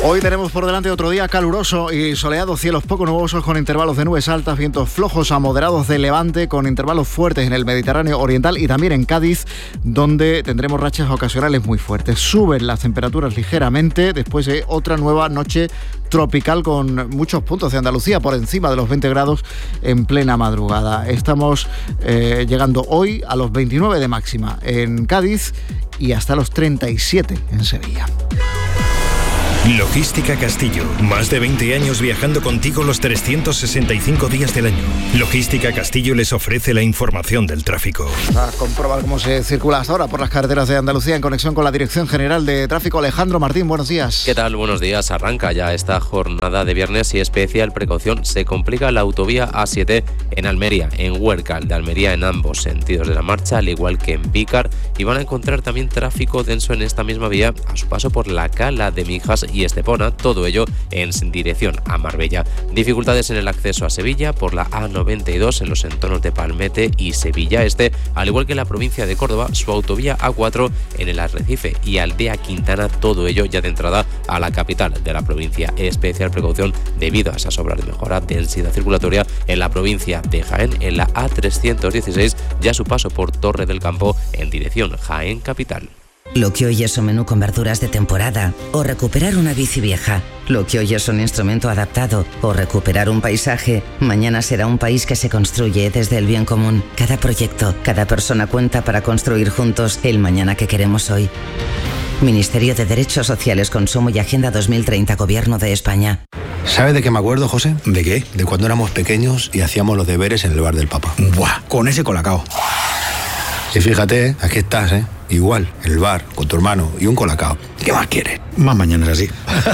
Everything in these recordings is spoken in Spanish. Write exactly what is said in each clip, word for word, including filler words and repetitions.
Hoy tenemos por delante otro día caluroso y soleado, cielos poco nubosos con intervalos de nubes altas, vientos flojos a moderados de levante con intervalos fuertes en el Mediterráneo oriental y también en Cádiz, donde tendremos rachas ocasionales muy fuertes. Suben las temperaturas ligeramente después de otra nueva noche tropical con muchos puntos de Andalucía por encima de los veinte grados en plena madrugada. Estamos eh, llegando hoy a los veintinueve de máxima en Cádiz y hasta los treinta y siete en Sevilla. Logística Castillo. Más de veinte años viajando contigo los trescientos sesenta y cinco días del año. Logística Castillo les ofrece la información del tráfico. A comprobar cómo se circula hasta ahora por las carreteras de Andalucía en conexión con la Dirección General de Tráfico. Alejandro Martín, buenos días. ¿Qué tal? Buenos días. Arranca ya esta jornada de viernes y especial precaución. Se complica la autovía A siete en Almería, en Huércal de Almería en ambos sentidos de la marcha, al igual que en Pícar. Y van a encontrar también tráfico denso en esta misma vía a su paso por la Cala de Mijas y Estepona, todo ello en dirección a Marbella. Dificultades en el acceso a Sevilla por la A noventa y dos en los entornos de Palmete y Sevilla Este, al igual que en la provincia de Córdoba, su autovía A cuatro en el Arrecife y Aldea Quintana, todo ello ya de entrada a la capital de la provincia. Especial precaución debido a esas obras de mejora densidad circulatoria en la provincia de Jaén, en la A trescientos dieciséis, ya su paso por Torre del Campo en dirección Jaén capital. Lo que hoy es un menú con verduras de temporada o recuperar una bici vieja. Lo que hoy es un instrumento adaptado o recuperar un paisaje, mañana será un país que se construye desde el bien común. Cada proyecto, cada persona cuenta para construir juntos el mañana que queremos hoy. Ministerio de Derechos Sociales, Consumo y Agenda dos mil treinta, Gobierno de España. ¿Sabes de qué me acuerdo, José? ¿De qué? De cuando éramos pequeños y hacíamos los deberes en el bar del Papa. ¡Buah! Con ese colacao. Y fíjate, aquí estás, ¿eh? Igual, en el bar, con tu hermano y un colacao. ¿Qué más quieres? Más mañana es así.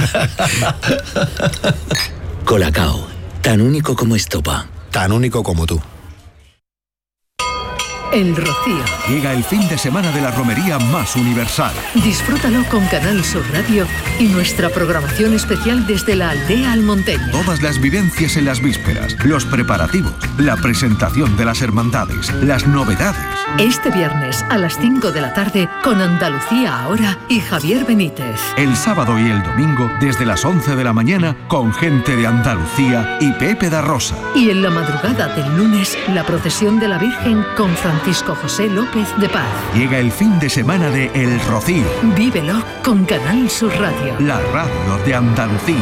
Colacao, tan único como estopa. Tan único como tú. El Rocío. Llega el fin de semana de la romería más universal. Disfrútalo con Canal Sur Radio y nuestra programación especial desde la aldea almonteña. Todas las vivencias en las vísperas, los preparativos, la presentación de las hermandades, las novedades. Este viernes a las cinco de la tarde con Andalucía Ahora y Javier Benítez. El sábado y el domingo desde las once de la mañana con gente de Andalucía y Pepe da Rosa. Y en la madrugada del lunes la procesión de la Virgen con Francisco Francisco José López de Paz. Llega el fin de semana de El Rocío. Vívelo con Canal Sur Radio. La radio de Andalucía.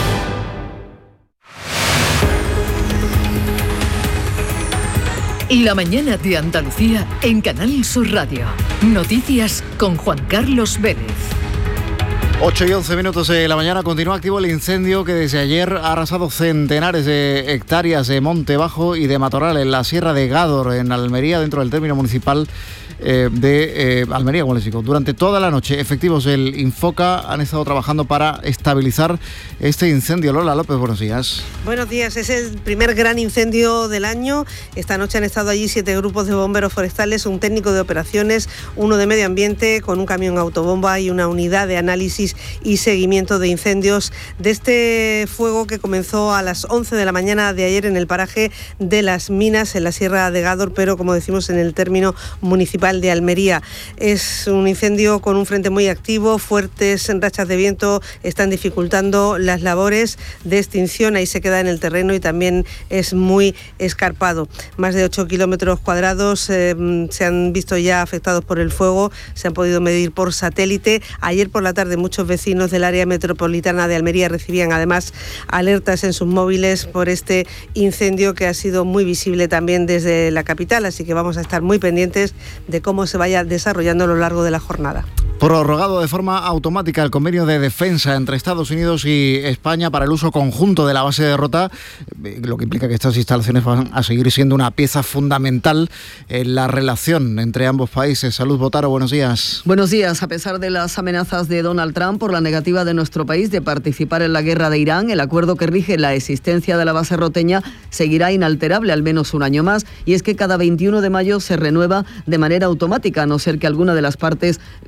Y la mañana de Andalucía en Canal Sur Radio. Noticias con Juan Carlos Vélez. ocho y once minutos de la mañana, continúa activo el incendio que desde ayer ha arrasado centenares de hectáreas de monte bajo y de matorral en la Sierra de Gádor, en Almería, dentro del término municipal eh, de eh, Almería, como les digo. Durante toda la noche, efectivos del Infoca han estado trabajando para estabilizar este incendio. Lola López, buenos días. Buenos días, es el primer gran incendio del año. Esta noche han estado allí siete grupos de bomberos forestales, un técnico de operaciones, uno de medio ambiente con un camión autobomba y una unidad de análisis y seguimiento de incendios de este fuego que comenzó a las once de la mañana de ayer en el paraje de Las Minas, en la Sierra de Gádor, pero como decimos en el término municipal de Almería. Es un incendio con un frente muy activo, fuertes rachas de viento están dificultando las labores de extinción, ahí se queda en el terreno y también es muy escarpado. Más de ocho kilómetros cuadrados eh, se han visto ya afectados por el fuego, se han podido medir por satélite. Ayer por la tarde muchos vecinos del área metropolitana de Almería recibían además alertas en sus móviles por este incendio que ha sido muy visible también desde la capital, así que vamos a estar muy pendientes de cómo se vaya desarrollando a lo largo de la jornada. Prorrogado de forma automática el convenio de defensa entre Estados Unidos y España para el uso conjunto de la base de Rota, lo que implica que estas instalaciones van a seguir siendo una pieza fundamental en la relación entre ambos países. Salud Botaro, buenos días. Buenos días. A pesar de las amenazas de Donald Trump por la negativa de nuestro país de participar en la guerra de Irán, el acuerdo que rige la existencia de la base roteña seguirá inalterable al menos un año más, y es que cada veintiuno de mayo se renueva de manera automática, a no ser que alguna de las partes comunique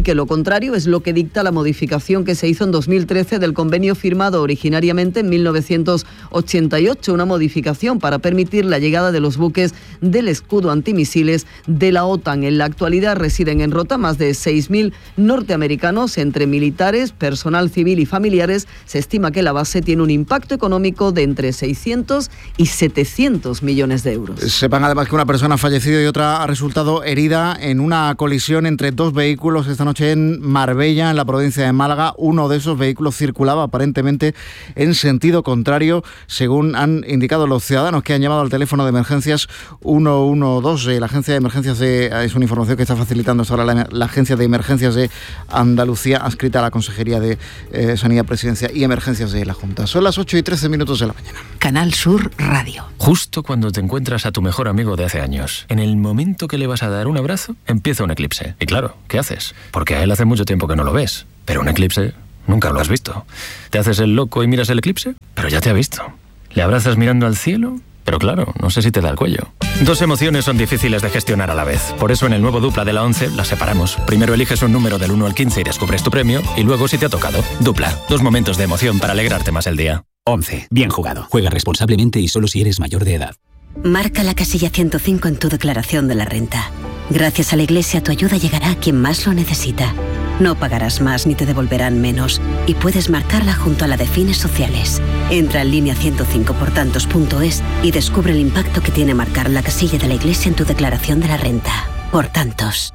que lo contrario es lo que dicta la modificación que se hizo en dos mil trece del convenio firmado originariamente en mil novecientos ochenta y ocho, una modificación para permitir la llegada de los buques del escudo antimisiles de la OTAN. En la actualidad residen en Rota más de seis mil norteamericanos, entre militares, personal civil y familiares. Se estima que la base tiene un impacto económico de entre seiscientos y setecientos millones de euros. Sepan además que una persona ha fallecido y otra ha resultado herida en una colisión entre dos vehículos esta noche en Marbella, en la provincia de Málaga. Uno de esos vehículos circulaba aparentemente en sentido contrario, según han indicado los ciudadanos que han llamado al teléfono de emergencias uno uno dos. La agencia de emergencias de, es una información que está facilitando hasta ahora la, la agencia de emergencias de Andalucía, adscrita a la Consejería de eh, Sanidad, Presidencia y Emergencias de la Junta. Son las ocho y trece minutos de la mañana. Canal Sur Radio. Justo cuando te encuentras a tu mejor amigo de hace años, en el momento que le vas a dar un abrazo, empieza un eclipse. Y claro, ¿qué haces? Porque a él hace mucho tiempo que no lo ves. Pero un eclipse nunca lo has visto. ¿Te haces el loco y miras el eclipse? Pero ya te ha visto. ¿Le abrazas mirando al cielo? Pero claro, no sé si te da el cuello. Dos emociones son difíciles de gestionar a la vez. Por eso en el nuevo Dupla de la ONCE las separamos. Primero eliges un número del uno al quince y descubres tu premio, y luego si te ha tocado. Dupla, dos momentos de emoción para alegrarte más el día. ONCE, bien jugado. Juega responsablemente y solo si eres mayor de edad. Marca la casilla ciento cinco en tu declaración de la renta. Gracias a la Iglesia tu ayuda llegará a quien más lo necesita. No pagarás más ni te devolverán menos, y puedes marcarla junto a la de fines sociales. Entra en línea ciento cinco por tantos punto es y descubre el impacto que tiene marcar la casilla de la Iglesia en tu declaración de la renta. Por tantos.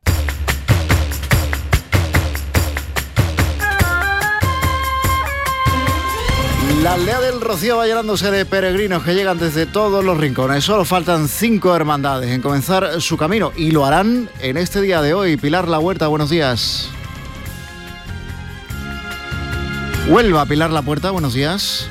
La aldea del Rocío va llenándose de peregrinos que llegan desde todos los rincones. Solo faltan cinco hermandades en comenzar su camino y lo harán en este día de hoy. Pilar La Huerta, buenos días. Huelva, Pilar La Puerta, buenos días.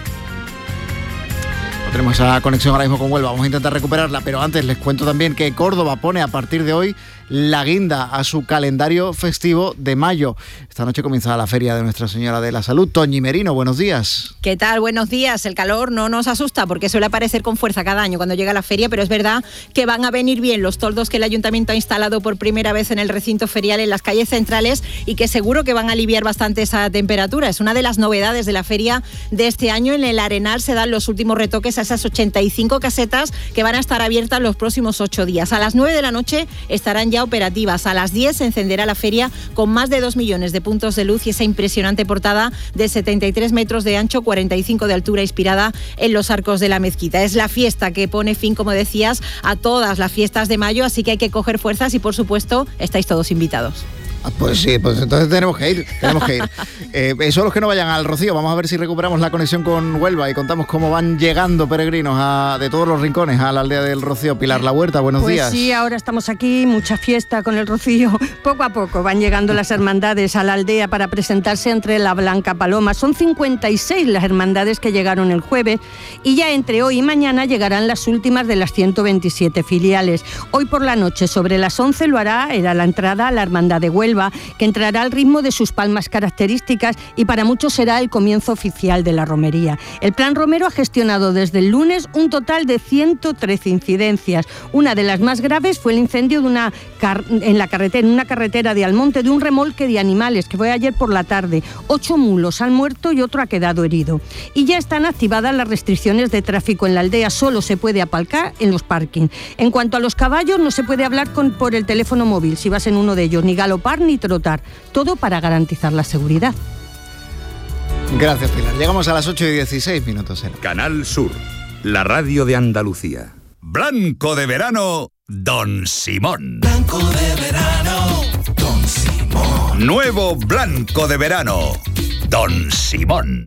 No tenemos esa conexión ahora mismo con Huelva, vamos a intentar recuperarla, pero antes les cuento también que Córdoba pone a partir de hoy la guinda a su calendario festivo de mayo. Esta noche comienza la Feria de Nuestra Señora de la Salud. Toñi Merino, buenos días. ¿Qué tal? Buenos días. El calor no nos asusta porque suele aparecer con fuerza cada año cuando llega la feria, pero es verdad que van a venir bien los toldos que el Ayuntamiento ha instalado por primera vez en el recinto ferial en las calles centrales y que seguro que van a aliviar bastante esa temperatura. Es una de las novedades de la feria de este año. En el Arenal se dan los últimos retoques a esas ochenta y cinco casetas que van a estar abiertas los próximos ocho días. A las nueve de la noche estarán ya operativas. A las diez se encenderá la feria con más de dos millones de puntos de luz y esa impresionante portada de setenta y tres metros de ancho, cuarenta y cinco de altura, inspirada en los arcos de la mezquita. Es la fiesta que pone fin, como decías, a todas las fiestas de mayo, así que hay que coger fuerzas y, por supuesto, estáis todos invitados. Pues sí, pues entonces tenemos que ir, tenemos que ir. Eh, eso los que no vayan al Rocío, vamos a ver si recuperamos la conexión con Huelva y contamos cómo van llegando peregrinos a, de todos los rincones a la aldea del Rocío. Pilar La Huerta, buenos pues días. Pues sí, ahora estamos aquí, mucha fiesta con el Rocío. Poco a poco van llegando las hermandades a la aldea para presentarse entre la Blanca Paloma. Son cincuenta y seis las hermandades que llegaron el jueves y ya entre hoy y mañana llegarán las últimas de las ciento veintisiete filiales. Hoy por la noche, sobre las once, lo hará, era la entrada a la hermandad de Huelva, que entrará al ritmo de sus palmas características y para muchos será el comienzo oficial de la romería. El Plan Romero ha gestionado desde el lunes un total de ciento trece incidencias. Una de las más graves fue el incendio de una car- en la carretera, en una carretera de Almonte, de un remolque de animales que fue ayer por la tarde. Ocho mulos han muerto y otro ha quedado herido. Y ya están activadas las restricciones de tráfico en la aldea. Solo se puede aparcar en los parkings. En cuanto a los caballos, no se puede hablar con, por el teléfono móvil si vas en uno de ellos, ni galopar ni trotar. Todo para garantizar la seguridad. Gracias, Pilar. Llegamos a las ocho y dieciséis minutos. En Canal Sur, la radio de Andalucía. Blanco de verano, Don Simón. Blanco de verano, Don Simón. Nuevo Blanco de verano, Don Simón.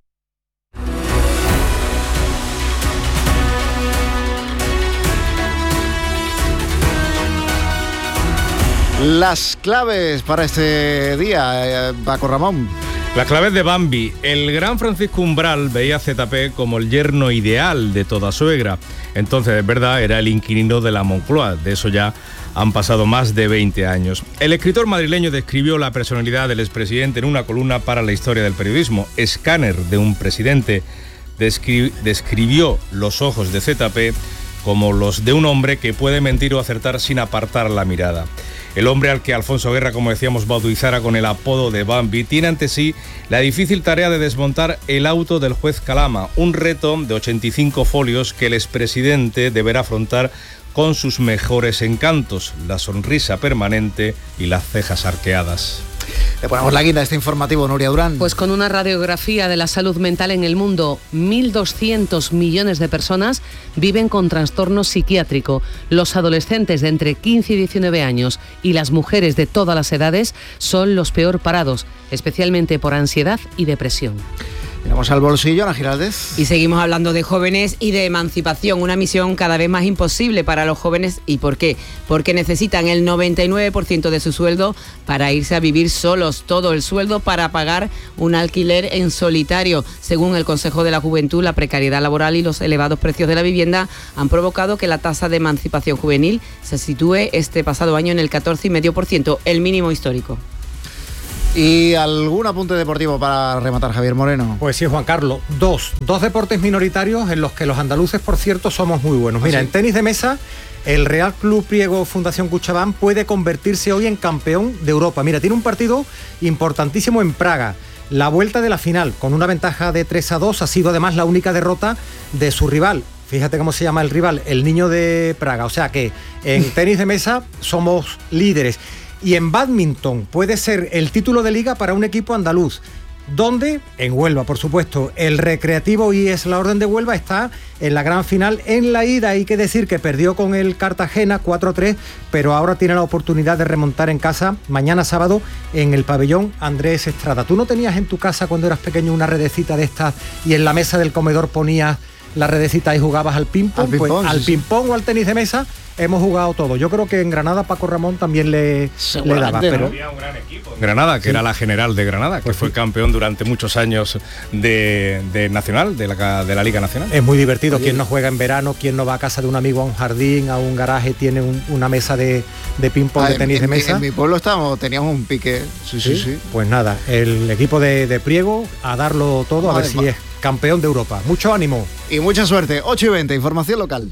Las claves para este día, Paco Ramón. Las claves de Bambi. El gran Francisco Umbral veía a Z P como el yerno ideal de toda suegra. Entonces, es verdad, era el inquilino de la Moncloa. De eso ya han pasado más de veinte años. El escritor madrileño describió la personalidad del expresidente en una columna para la historia del periodismo. Escáner de un presidente. Descri- describió los ojos de Z P como los de un hombre que puede mentir o acertar sin apartar la mirada. el hombre al que Alfonso Guerra, como decíamos, bautizara con el apodo de Bambi, tiene ante sí la difícil tarea de desmontar el auto del juez Calama, un reto de ochenta y cinco folios que el expresidente deberá afrontar con sus mejores encantos, la sonrisa permanente y las cejas arqueadas. Le ponemos la guinda a este informativo, Nuria Durán. Pues con una radiografía de la salud mental en el mundo, mil doscientos millones de personas viven con trastorno psiquiátrico. Los adolescentes de entre quince y diecinueve años y las mujeres de todas las edades son los peor parados, especialmente por ansiedad y depresión. Miramos al bolsillo, Ana Giraldez. Y seguimos hablando de jóvenes y de emancipación, una misión cada vez más imposible para los jóvenes. ¿Y por qué? Porque necesitan el noventa y nueve por ciento de su sueldo para irse a vivir solos, todo el sueldo para pagar un alquiler en solitario. Según el Consejo de la Juventud, la precariedad laboral y los elevados precios de la vivienda han provocado que la tasa de emancipación juvenil se sitúe este pasado año en el catorce coma cinco por ciento, el mínimo histórico. ¿Y algún apunte deportivo para rematar, Javier Moreno? Pues sí, Juan Carlos, dos, dos deportes minoritarios en los que los andaluces, por cierto, somos muy buenos. Mira, ¿Ah, sí? En tenis de mesa, el Real Club Priego Fundación Cuchabán puede convertirse hoy en campeón de Europa. Mira, tiene un partido importantísimo en Praga. La vuelta de la final, con una ventaja de tres a dos, ha sido además la única derrota de su rival. Fíjate cómo se llama el rival, el Niño de Praga. O sea que en tenis de mesa somos líderes. Y en bádminton puede ser el título de liga para un equipo andaluz, donde, en Huelva, por supuesto, el Recreativo y es la Orden de Huelva está en la gran final. En la ida hay que decir que perdió con el Cartagena cuatro a tres, pero ahora tiene la oportunidad de remontar en casa mañana sábado en el pabellón Andrés Estrada. ¿Tú no tenías en tu casa cuando eras pequeño una redecita de estas y en la mesa del comedor ponías la redecita y jugabas al ping-pong? Al ping-pong, pues, sí, al ping-pong o al tenis de mesa hemos jugado todo. Yo creo que en Granada Paco Ramón también le, le daba. Pero había un gran equipo en Granada, que sí, era la General de Granada, que pues fue sí, campeón durante muchos años de, de Nacional, de la, de la Liga Nacional. Es muy divertido. Quien no juega en verano, quien no va a casa de un amigo a un jardín, a un garaje, tiene un, una mesa de, de ping-pong, ah, de tenis en, de mesa. En, en mi pueblo estábamos, teníamos un pique. Sí, sí, sí. sí. Pues nada, el equipo de, de Priego a darlo todo, a ver si es campeón de Europa. Mucho ánimo. Y mucha suerte. ocho y veinte, información local.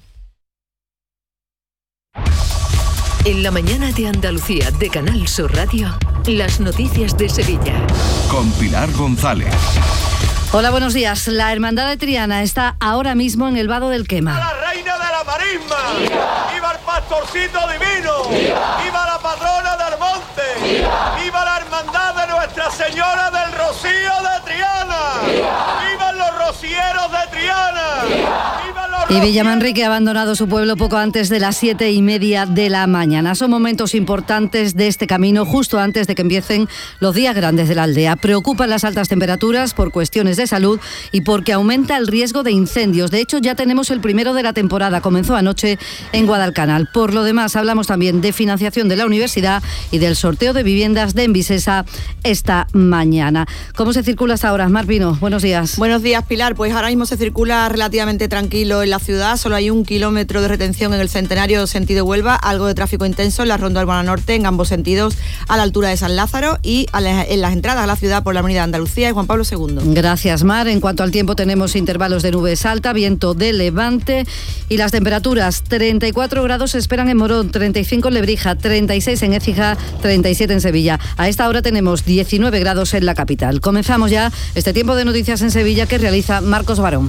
En la mañana de Andalucía de Canal Sur Radio, las noticias de Sevilla. Con Pilar González. Hola, buenos días. La Hermandad de Triana está ahora mismo en el Vado del Quema. ¡Viva la reina de la marisma! ¡Viva! ¡Viva el pastorcito divino! ¡Viva! ¡Viva la patrona del monte! ¡Viva! ¡Viva la hermandad de Nuestra Señora del Rocío de Triana! ¡Viva! ¡Vivan los rocieros de Triana! ¡Viva! ¡Viva los Y Villamanrique ha abandonado su pueblo poco antes de las siete y media de la mañana. Son momentos importantes de este camino justo antes de que empiecen los días grandes de la aldea. Preocupan las altas temperaturas por cuestiones de salud y porque aumenta el riesgo de incendios. De hecho, ya tenemos el primero de la temporada. Comenzó anoche en Guadalcanal. Por lo demás, hablamos también de financiación de la universidad y del sorteo de viviendas de Envisesa esta mañana. ¿Cómo se circula hasta ahora? Mar Pino, buenos días. Buenos días, Pilar. Pues ahora mismo se circula relativamente tranquilo en la ciudad. Solo hay un kilómetro de retención en el Centenario sentido Huelva, algo de tráfico intenso en la Ronda Urbana Norte en ambos sentidos a la altura de San Lázaro y a la, en las entradas a la ciudad por la Avenida Andalucía y Juan Pablo segundo. Gracias, Mar. En cuanto al tiempo, tenemos intervalos de nubes alta, viento de levante y las temperaturas: treinta y cuatro grados se esperan en Morón, treinta y cinco en Lebrija, treinta y seis en Écija, treinta y siete en Sevilla. A esta hora tenemos diecinueve grados en la capital. Comenzamos ya este tiempo de noticias en Sevilla que realiza Marcos Barón.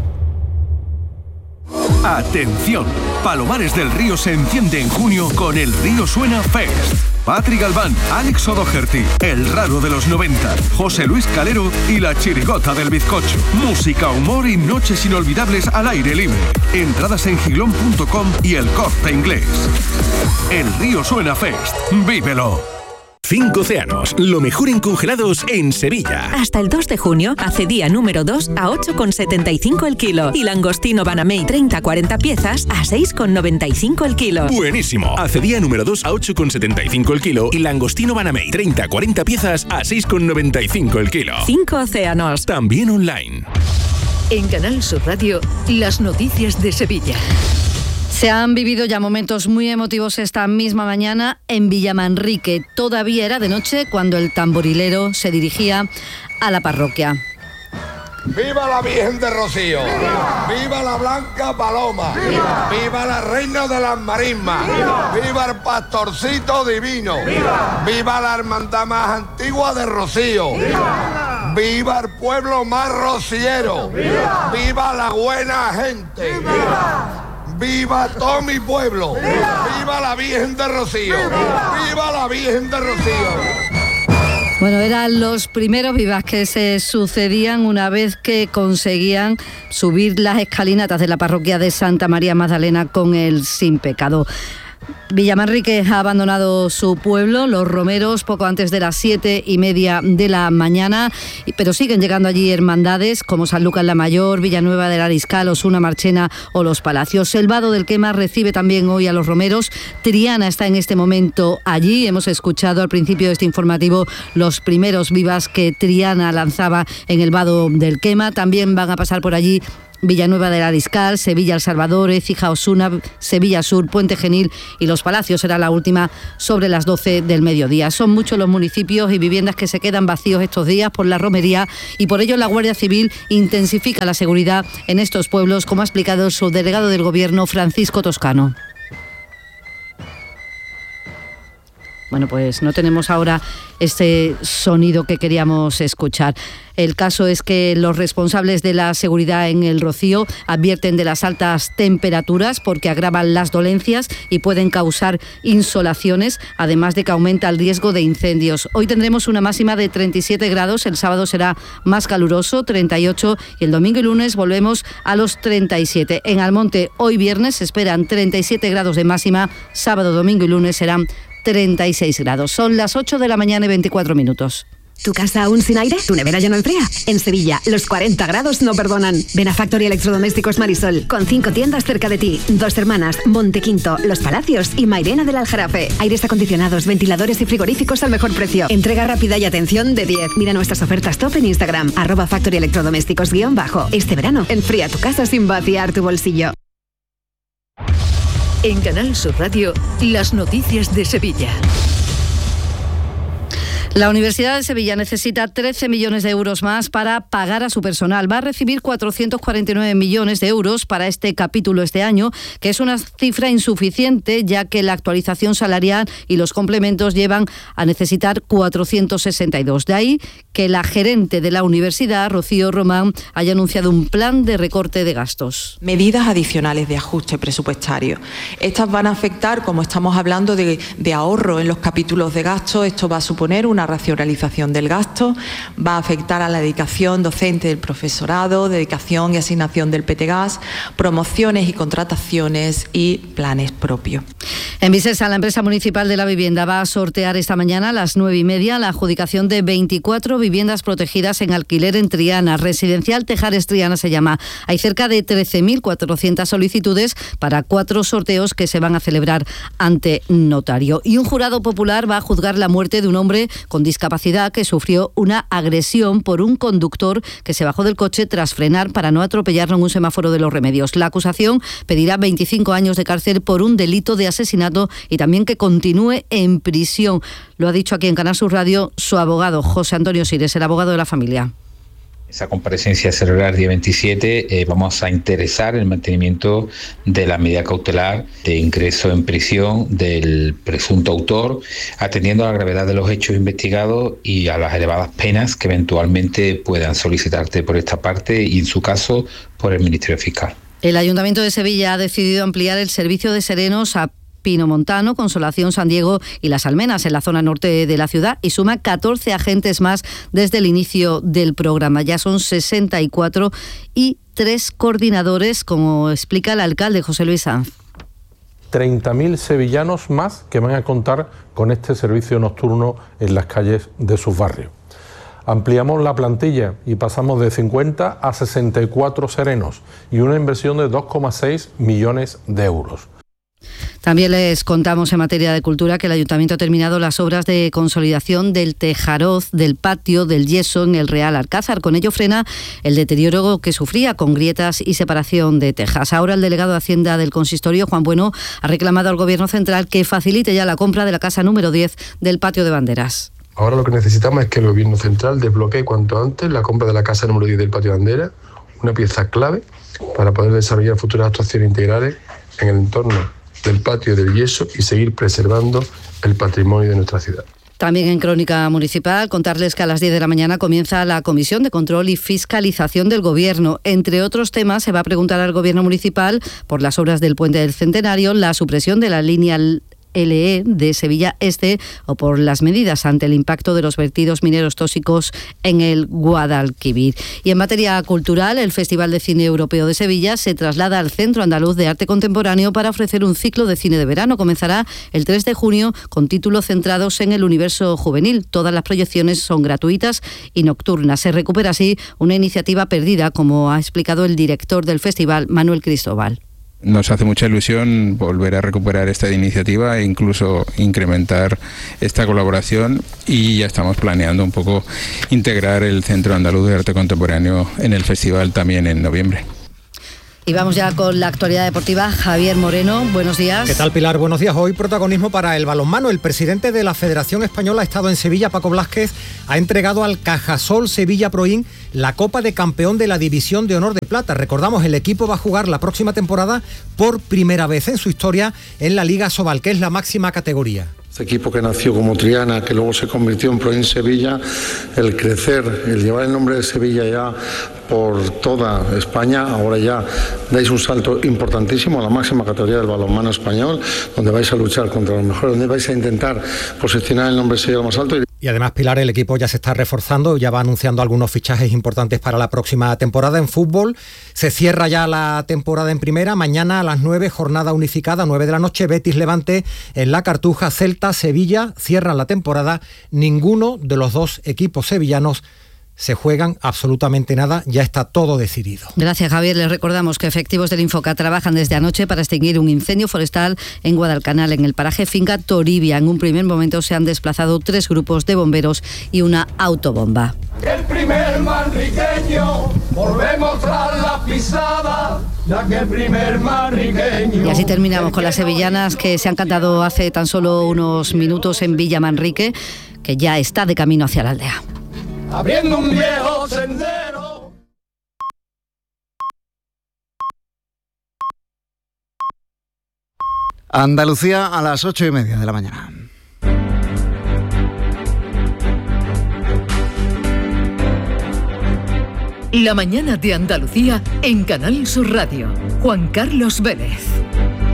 Atención, Palomares del Río se enciende en junio con el Río Suena Fest. Patri Galván, Alex O'Doherty, El Raro de los noventa, José Luis Calero y La Chirigota del Bizcocho. Música, humor y noches inolvidables al aire libre. Entradas en gilón punto com y El Corte Inglés. El Río Suena Fest. ¡Vívelo! Cinco Océanos, lo mejor en congelados en Sevilla. Hasta el dos de junio, acedía número dos a ocho con setenta y cinco el kilo. Y langostino Banamey treinta a cuarenta piezas a seis con noventa y cinco el kilo. Buenísimo. Acedía número dos a ocho con setenta y cinco el kilo. Y langostino Banamey treinta a cuarenta piezas a seis con noventa y cinco el kilo. Cinco Océanos. También online. En Canal Sur Radio, las noticias de Sevilla. Se han vivido ya momentos muy emotivos esta misma mañana en Villamanrique. Todavía era de noche cuando el tamborilero se dirigía a la parroquia. ¡Viva la Virgen de Rocío! ¡Viva, ¡Viva la Blanca Paloma! ¡Viva, ¡Viva la Reina de las Marismas! ¡Viva, ¡Viva el Pastorcito Divino! ¡Viva, ¡Viva la hermandad más antigua de Rocío! ¡Viva, ¡Viva el pueblo más rociero! ¡Viva, ¡Viva la buena gente! ¡Viva! ¡Viva todo mi pueblo! ¡Viva, ¡Viva la Virgen de Rocío! ¡Viva, ¡Viva la Virgen de Rocío! Bueno, eran los primeros vivas que se sucedían una vez que conseguían subir las escalinatas de la parroquia de Santa María Magdalena con el Sin Pecado. Villamanrique ha abandonado su pueblo, los romeros, poco antes de las siete y media de la mañana, pero siguen llegando allí hermandades como San Lucas la Mayor, Villanueva del Ariscal, Osuna Marchena o Los Palacios. El Vado del Quema recibe también hoy a los romeros. Triana está en este momento allí. Hemos escuchado al principio de este informativo los primeros vivas que Triana lanzaba en el Vado del Quema. También van a pasar por allí Villanueva del Ariscal, Sevilla El Salvador, Écija, Osuna, Sevilla Sur, Puente Genil y Los Palacios. Será la última sobre las doce del mediodía. Son muchos los municipios y viviendas que se quedan vacíos estos días por la romería y por ello la Guardia Civil intensifica la seguridad en estos pueblos, como ha explicado el subdelegado del Gobierno, Francisco Toscano. Bueno, pues no tenemos ahora este sonido que queríamos escuchar. El caso es que los responsables de la seguridad en el Rocío advierten de las altas temperaturas porque agravan las dolencias y pueden causar insolaciones, además de que aumenta el riesgo de incendios. Hoy tendremos una máxima de treinta y siete grados, el sábado será más caluroso, treinta y ocho, y el domingo y lunes volvemos a los treinta y siete. En Almonte, hoy viernes, se esperan treinta y siete grados de máxima, sábado, domingo y lunes serán treinta y seis grados. Son las ocho de la mañana y veinticuatro minutos. ¿Tu casa aún sin aire? ¿Tu nevera ya no enfría? En Sevilla, los cuarenta grados no perdonan. Ven a Factory Electrodomésticos Marisol, con cinco tiendas cerca de ti. Dos Hermanas, Montequinto, Los Palacios y Mairena del Aljarafe. Aires acondicionados, ventiladores y frigoríficos al mejor precio. Entrega rápida y atención de diez. Mira nuestras ofertas top en Instagram, arroba Factory Electrodomésticos guión bajo. Este verano, enfría tu casa sin vaciar tu bolsillo. En Canal Sur Radio, las noticias de Sevilla. La Universidad de Sevilla necesita trece millones de euros más para pagar a su personal. Va a recibir cuatrocientos cuarenta y nueve millones de euros para este capítulo este año, que es una cifra insuficiente, ya que la actualización salarial y los complementos llevan a necesitar cuatrocientos sesenta y dos. De ahí que la gerente de la universidad, Rocío Román, haya anunciado un plan de recorte de gastos. Medidas adicionales de ajuste presupuestario. Estas van a afectar, como estamos hablando de, de ahorro en los capítulos de gasto, esto va a suponer una racionalización del gasto, va a afectar a la dedicación docente del profesorado, dedicación y asignación del P T Gas, promociones y contrataciones y planes propios. En Visesa, la empresa municipal de la vivienda va a sortear esta mañana a las nueve y media la adjudicación de veinticuatro viviendas protegidas en alquiler en Triana. Residencial Tejares Triana se llama. Hay cerca de trece mil cuatrocientas solicitudes para cuatro sorteos que se van a celebrar ante notario. Y un jurado popular va a juzgar la muerte de un hombre con discapacidad que sufrió una agresión por un conductor que se bajó del coche tras frenar para no atropellarlo en un semáforo de Los Remedios. La acusación pedirá veinticinco años de cárcel por un delito de asesinato y también que continúe en prisión. Lo ha dicho aquí en Canal Sur Radio su abogado, José Antonio Sires, el abogado de la familia. Esa comparecencia se celebrará el día veintisiete. Eh, vamos a interesar el mantenimiento de la medida cautelar de ingreso en prisión del presunto autor, atendiendo a la gravedad de los hechos investigados y a las elevadas penas que eventualmente puedan solicitarte por esta parte y, en su caso, por el Ministerio Fiscal. El Ayuntamiento de Sevilla ha decidido ampliar el servicio de serenos a Pino Montano, Consolación, San Diego y Las Almenas, en la zona norte de la ciudad, y suma catorce agentes más desde el inicio del programa. Ya son sesenta y cuatro y tres coordinadores, como explica el alcalde José Luis Sanz. treinta mil sevillanos más que van a contar con este servicio nocturno en las calles de sus barrios. Ampliamos la plantilla y pasamos de cincuenta a sesenta y cuatro serenos y una inversión de dos coma seis millones de euros. También les contamos en materia de cultura que el Ayuntamiento ha terminado las obras de consolidación del tejaroz, del patio, del yeso en el Real Alcázar. Con ello frena el deterioro que sufría con grietas y separación de tejas. Ahora el delegado de Hacienda del Consistorio, Juan Bueno, ha reclamado al Gobierno central que facilite ya la compra de la casa número diez del patio de Banderas. Ahora lo que necesitamos es que el Gobierno Central desbloquee cuanto antes la compra de la casa número diez del Patio Bandera, una pieza clave para poder desarrollar futuras actuaciones integrales en el entorno del patio del Yeso y seguir preservando el patrimonio de nuestra ciudad. También en Crónica Municipal, contarles que a las diez de la mañana comienza la Comisión de Control y Fiscalización del Gobierno. Entre otros temas, se va a preguntar al Gobierno Municipal por las obras del Puente del Centenario, la supresión de la línea L E de Sevilla Este o por las medidas ante el impacto de los vertidos mineros tóxicos en el Guadalquivir. Y en materia cultural, el Festival de Cine Europeo de Sevilla se traslada al Centro Andaluz de Arte Contemporáneo para ofrecer un ciclo de cine de verano. Comenzará el tres de junio con títulos centrados en el universo juvenil. Todas las proyecciones son gratuitas y nocturnas. Se recupera así una iniciativa perdida, como ha explicado el director del festival, Manuel Cristóbal. Nos hace mucha ilusión volver a recuperar esta iniciativa e incluso incrementar esta colaboración, y ya estamos planeando un poco integrar el Centro Andaluz de Arte Contemporáneo en el festival también en noviembre. Y vamos ya con la actualidad deportiva. Javier Moreno, buenos días. ¿Qué tal, Pilar? Buenos días. Hoy protagonismo para el balonmano. El presidente de la Federación Española ha estado en Sevilla, Paco Blázquez, ha entregado al Cajasol Sevilla Proin la Copa de Campeón de la División de Honor de Plata. Recordamos, el equipo va a jugar la próxima temporada por primera vez en su historia en la Liga Sobal, que es la máxima categoría. Este equipo que nació como Triana, que luego se convirtió en Proin Sevilla, el crecer, el llevar el nombre de Sevilla ya por toda España, ahora ya dais un salto importantísimo a la máxima categoría del balonmano español, donde vais a luchar contra los mejores, donde vais a intentar posicionar el nombre de Sevilla lo más alto. Y además, Pilar, el equipo ya se está reforzando, ya va anunciando algunos fichajes importantes para la próxima temporada. En fútbol se cierra ya la temporada en primera. Mañana a las nueve, jornada unificada, nueve de la noche, Betis Levante en la Cartuja, Celta, Sevilla cierran la temporada. Ninguno de los dos equipos sevillanos se juegan absolutamente nada, ya está todo decidido. Gracias, Javier. Les recordamos que efectivos del Infoca trabajan desde anoche para extinguir un incendio forestal en Guadalcanal, en el paraje Finca Toribia. En un primer momento se han desplazado tres grupos de bomberos y una autobomba. El primer manriqueño, volvemos tras la pisada, ya que el primer manriqueño... Y así terminamos con las sevillanas que se han cantado hace tan solo unos minutos en Villa Manrique, que ya está de camino hacia la aldea. Abriendo un viejo sendero. Andalucía a las ocho y media de la mañana. La mañana de Andalucía en Canal Sur Radio. Juan Carlos Vélez.